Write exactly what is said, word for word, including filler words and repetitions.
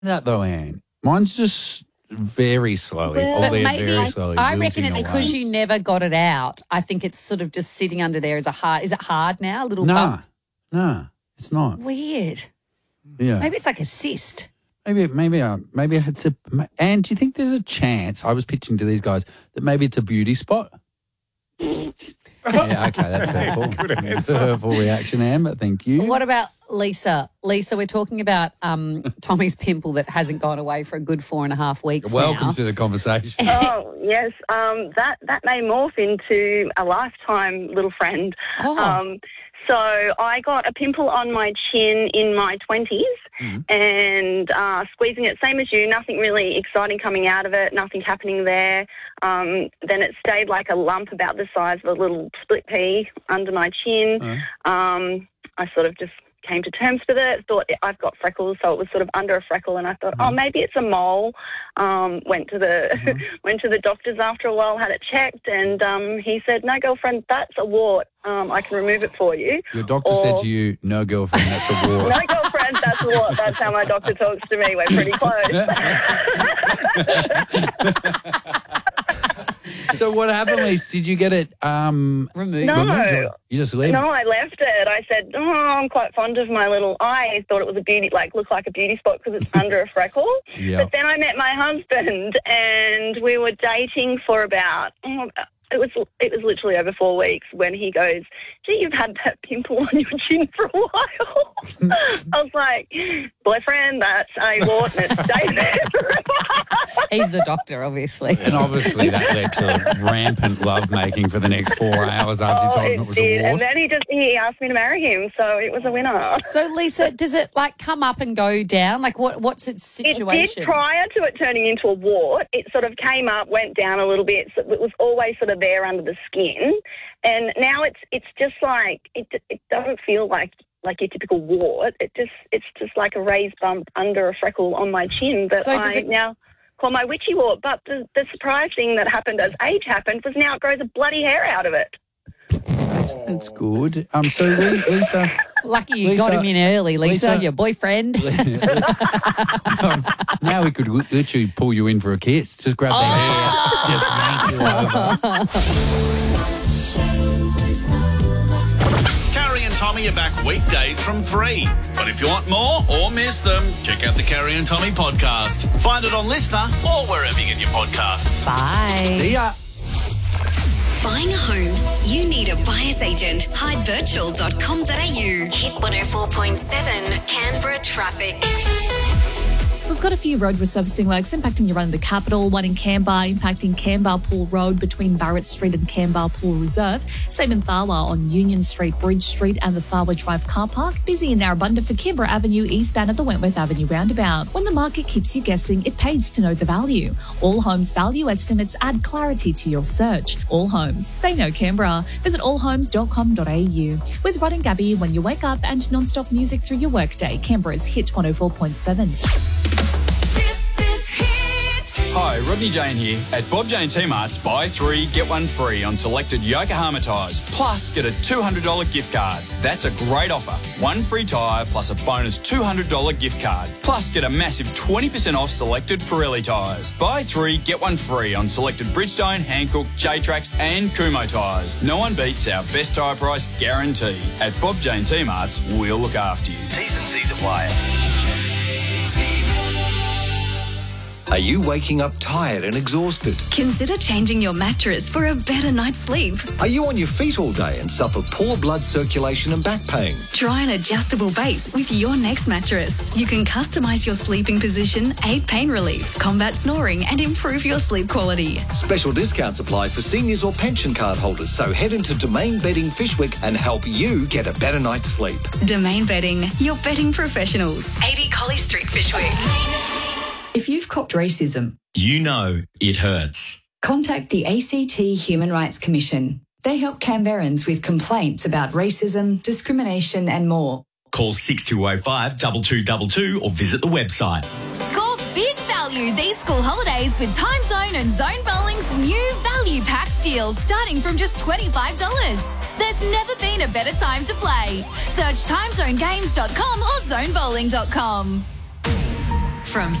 that though, Anne. Mine's just very slowly, Well, all but there maybe very slowly. I reckon wilting it's away. because you never got it out. I think it's sort of just sitting under there as a hard. Is it hard now? A little Nah, bump? nah, it's not. Weird. Yeah, Maybe it's like a cyst. maybe, maybe, uh, maybe it's a. And do you think there's a chance? I was pitching to these guys that maybe it's a beauty spot. Yeah, okay, that's hurtful. That's a hurtful reaction, Anne, but thank you. What about Lisa? Lisa, we're talking about um, Tommy's pimple that hasn't gone away for a good four and a half weeks Welcome now. to the conversation. Oh, yes. Um, that, that may morph into a lifetime little friend. Oh. Um, so I got a pimple on my chin in my twenties Mhm. and uh, squeezing it, same as you, nothing really exciting coming out of it, nothing happening there. Um, then it stayed like a lump about the size of a little split pea under my chin. Uh. Um, I sort of just came to terms with it, thought I've got freckles, so it was sort of under a freckle, and I thought, oh, maybe it's a mole. Um, went to the went to the doctors after a while, had it checked, and um, he said, no, girlfriend, that's a wart. Um, I can remove it for you. Your doctor said to you, no, girlfriend, that's a wart. No, girlfriend, that's a wart. That's how my doctor talks to me. We're pretty close. So what happened, Lisa? Did you get it um, Removed. No. removed or you just leave No, it? I left it. I said, oh, I'm quite fond of my little eye. Thought it was a beauty, like, looked like a beauty spot because it's under a freckle. Yeah. But then I met my husband and we were dating for about, oh, it was it was literally over four weeks when he goes, gee, you've had that pimple on your chin for a while. I was like, boyfriend, that's a wart and it stayed there forever. He's the doctor, obviously. And obviously that led to rampant lovemaking for the next four hours after you Oh, told him it it was did. a wart. And then he just he asked me to marry him, so it was a winner. So, Lisa, does it like come up and go down? Like, what? what's its It situation? did prior to it turning into a wart. It sort of came up, went down a little bit. So it was always sort of there under the skin, and now it's it's just like it. It doesn't feel like like your typical wart. It just it's just like a raised bump under a freckle on my chin that So does I it- now call my witchy wart. But the, the surprise thing that happened as age happened was now it grows a bloody hair out of it. That's, that's good. Um, so, Li- Lisa, Lucky you Lisa- got him in early, Lisa, Lisa- your boyfriend. um, now we could li- literally pull you in for a kiss. Just grab the hair, just yank you over. Carrie and Tommy are back weekdays from three. But if you want more or miss them, check out the Carrie and Tommy podcast. Find it on Listener or wherever you get your podcasts. Bye. See ya. Buying a home? You need a buyer's agent. hyde virtual dot com dot a u. Hit one oh four point seven Canberra traffic. We've got a few road resurfacing works impacting your run in the capital, one in Canberra impacting Canberra Pool Road between Barrett Street and Canberra Pool Reserve. Same in Tharwa on Union Street, Bridge Street and the Tharwa Drive car park. Busy in Narrabundah for Canberra Avenue eastbound at the Wentworth Avenue roundabout. When the market keeps you guessing, it pays to know the value. All Homes value estimates add clarity to your search. All Homes, they know Canberra. Visit all homes dot com dot a u. With Rod and Gabby when you wake up and non-stop music through your workday. Canberra's Hit one oh four point seven. This is Hit. Hi, Rodney Jane here. At Bob Jane T-Mart's, buy three, get one free on selected Yokohama tyres. Plus, get a two hundred dollars gift card. That's a great offer. One free tyre plus a bonus two hundred dollars gift card. Plus, get a massive twenty percent off selected Pirelli tyres. Buy three, get one free on selected Bridgestone, Hankook, J-Trax and Kumho tyres. No one beats our best tyre price guarantee. At Bob Jane T-Mart's, we'll look after you. T's and C's apply. Are you waking up tired and exhausted? Consider changing your mattress for a better night's sleep. Are you on your feet all day and suffer poor blood circulation and back pain? Try an adjustable base with your next mattress. You can customise your sleeping position, aid pain relief, combat snoring and improve your sleep quality. Special discounts apply for seniors or pension card holders, so head into Domain Bedding Fishwick and help you get a better night's sleep. Domain Bedding, your bedding professionals. eighty Collie Street, Fishwick. If you've copped racism, you know it hurts. Contact the A C T Human Rights Commission. They help Canberrans with complaints about racism, discrimination and more. Call six two oh five, two two two two or visit the website. Score big value these school holidays with Time Zone and Zone Bowling's new value-packed deals starting from just twenty-five dollars. There's never been a better time to play. Search time zone games dot com or zone bowling dot com. from